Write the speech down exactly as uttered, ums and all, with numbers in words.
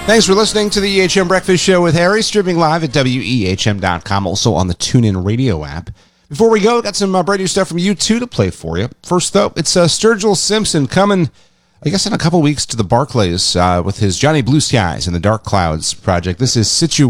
Thanks for listening to the E H M Breakfast Show with Harry, streaming live at W E H M dot com, also on the TuneIn Radio app. Before we go, got some uh, brand new stuff from U two to play for you. First, though, it's uh, Sturgill Simpson coming, I guess, in a couple weeks to the Barclays uh, with his Johnny Blue Skies and the Dark Clouds project. This is Situation.